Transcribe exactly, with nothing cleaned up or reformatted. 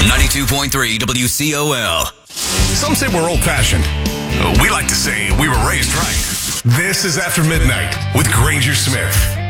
ninety-two point three W C O L. Some say we're old-fashioned. We like to say we were raised right. This is After Midnight with Granger Smith.